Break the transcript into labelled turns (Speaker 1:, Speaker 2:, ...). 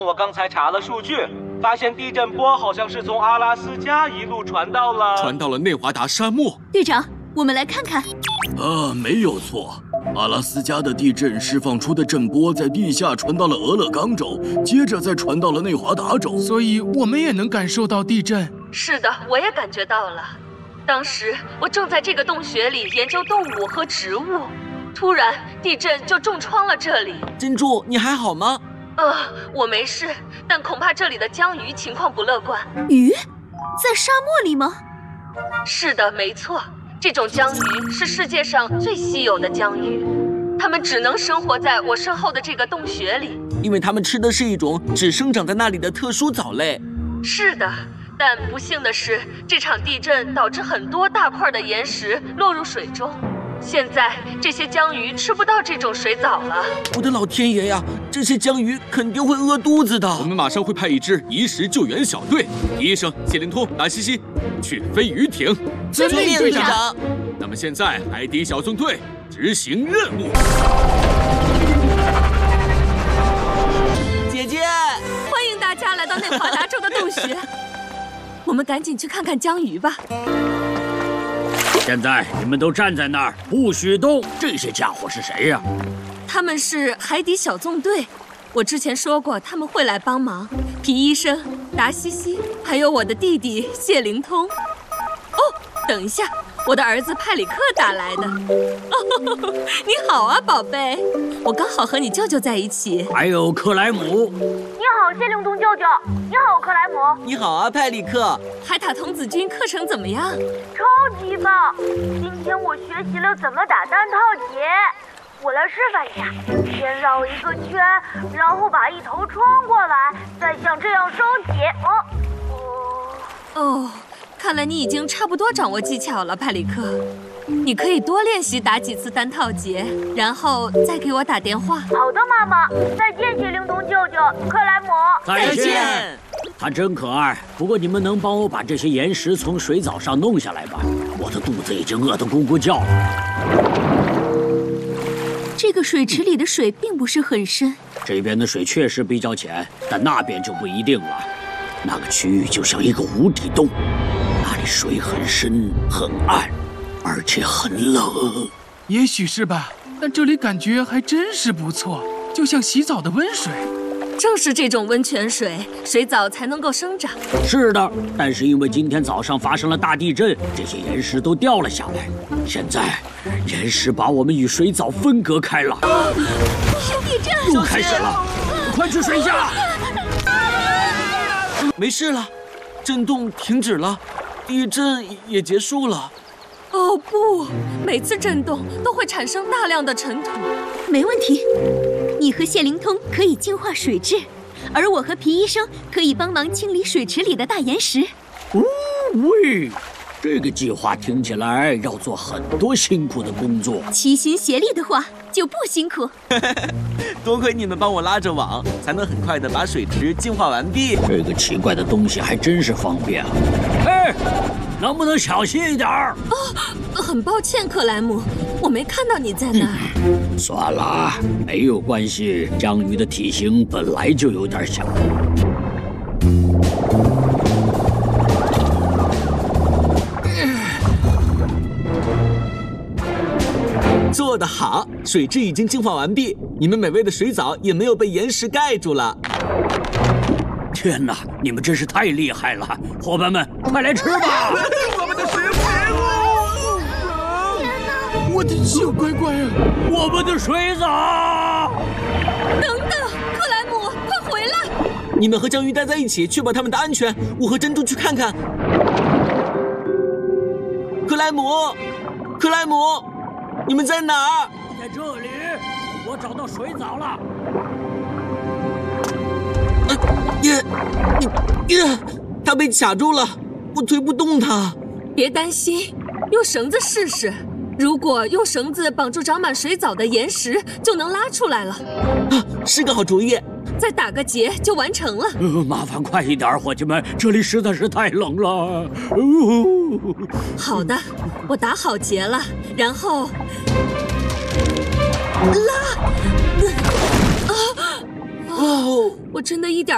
Speaker 1: 我刚才查了数据，发现地震波好像是从阿拉斯加一路传到了
Speaker 2: 内华达沙漠。
Speaker 3: 队长，我们来看看。
Speaker 4: 没有错。阿拉斯加的地震释放出的震波在地下传到了俄勒冈州，接着再传到了内华达州，
Speaker 5: 所以我们也能感受到地震。
Speaker 6: 是的，我也感觉到了。当时我正在这个洞穴里研究动物和植物，突然地震就重创了这里。
Speaker 7: 珍珠，你还好吗？
Speaker 6: 我没事，但恐怕这里的江鱼情况不乐观。
Speaker 3: 鱼？在沙漠里吗？
Speaker 6: 是的，没错。这种江鱼是世界上最稀有的江鱼，它们只能生活在我身后的这个洞穴里，
Speaker 7: 因为它们吃的是一种只生长在那里的特殊藻类。
Speaker 6: 是的，但不幸的是，这场地震导致很多大块的岩石落入水中，现在这些江鱼吃不到这种水藻了。
Speaker 7: 我的老天爷呀，这些江鱼肯定会饿肚子的。
Speaker 2: 我们马上会派一支移石救援小队，医生谢灵通、达西西去飞鱼艇。
Speaker 3: 遵命，队长。
Speaker 2: 那么现在，海底小纵队执行任务。
Speaker 7: 姐姐，
Speaker 6: 欢迎大家来到内华达州的洞穴。我们赶紧去看看江鱼吧。
Speaker 8: 现在你们都站在那儿，不许动！这些家伙是谁呀？
Speaker 6: 他们是海底小纵队，我之前说过他们会来帮忙。皮医生、达西西，还有我的弟弟谢灵通。等一下，我的儿子派里克打来的。你好啊，宝贝，我刚好和你舅舅在一起。
Speaker 8: 还有克莱姆。
Speaker 9: 你好，谢灵通舅舅。你好，克莱姆。
Speaker 7: 你好啊，派里克。
Speaker 6: 海塔童子军课程怎么样？
Speaker 9: 超级棒！今天我学习了怎么打单套结。我来示范一下，先绕一个圈，然后把一头穿过来，再像这样收结。
Speaker 6: 看来你已经差不多掌握技巧了，派里克。你可以多练习打几次单套结，然后再给我打电话。
Speaker 9: 好的，妈妈。再见，谢灵通舅舅，克莱姆。
Speaker 8: 再见。他真可爱，不过你们能帮我把这些岩石从水藻上弄下来吗？我的肚子已经饿得咕咕叫了。
Speaker 3: 这个水池里的水并不是很深。
Speaker 8: 这边的水确实比较浅，但那边就不一定了。那个区域就像一个无底洞，那里水很深很暗，而且很冷。
Speaker 5: 也许是吧，但这里感觉还真是不错，就像洗澡的温水。
Speaker 6: 正是这种温泉水，水藻才能够生长。
Speaker 8: 是的，但是因为今天早上发生了大地震，这些岩石都掉了下来。现在，岩石把我们与水藻分隔开了。
Speaker 3: 有地震！
Speaker 8: 又开始了，快去水下！
Speaker 7: 没事了，震动停止了，地震也结束了。
Speaker 6: 哦不，每次震动都会产生大量的尘土。
Speaker 3: 没问题，你和谢灵通可以净化水质，而我和皮医生可以帮忙清理水池里的大岩石。
Speaker 8: 喂，这个计划听起来要做很多辛苦的工作。
Speaker 3: 齐心协力的话，就不辛苦。
Speaker 7: 多亏你们帮我拉着网，才能很快的把水池净化完毕。
Speaker 8: 这个奇怪的东西还真是方便啊！哎，能不能小心一点儿？
Speaker 6: 很抱歉，克莱姆，我没看到你在那儿。
Speaker 8: 算了，没有关系，江鱼的体型本来就有点小。
Speaker 7: 做得好，水质已经净化完毕，你们美味的水藻也没有被岩石盖住了。
Speaker 8: 天哪，你们真是太厉害了！伙伴们，快来吃吧！
Speaker 4: 我们的水果！
Speaker 3: 天哪！
Speaker 5: 我的小乖乖啊！
Speaker 8: 我们的水藻！
Speaker 6: 等等，克莱姆，快回来！
Speaker 7: 你们和江鱼待在一起，确保他们的安全。我和珍珠去看看。克莱姆，克莱姆，你们在哪儿？
Speaker 8: 在这里，我找到水藻了。
Speaker 7: 他被卡住了，我推不动他。
Speaker 6: 别担心，用绳子试试。如果用绳子绑住长满水藻的岩石，就能拉出来了。
Speaker 7: 是个好主意。
Speaker 6: 再打个结就完成了。
Speaker 8: 麻烦快一点，伙计们，这里实在是太冷了。
Speaker 6: 好的，我打好结了，然后拉。我真的一点